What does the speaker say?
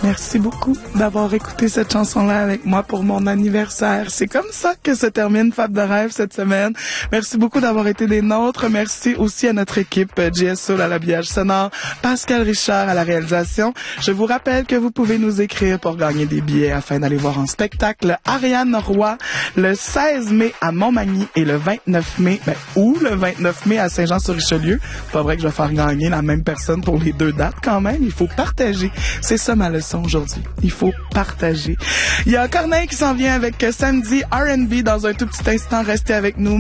Merci beaucoup d'avoir écouté cette chanson-là avec moi pour mon anniversaire. C'est comme ça que se termine Fab de rêve cette semaine. Merci beaucoup d'avoir été des nôtres. Merci aussi à notre équipe, JS Soul à l'habillage sonore, Pascal Richard à la réalisation. Je vous rappelle que vous pouvez nous écrire pour gagner des billets afin d'aller voir en spectacle Ariane Roy le 16 mai à Montmagny et le 29 mai, ou le 29 mai à Saint-Jean-sur-Richelieu. C'est pas vrai que je vais faire gagner la même personne pour les deux dates quand même. Il faut partager. C'est ça ma leçon aujourd'hui. Il faut partager. Il y a Corneille qui s'en vient avec Samedi R&B dans un tout petit instant. Restez avec nous.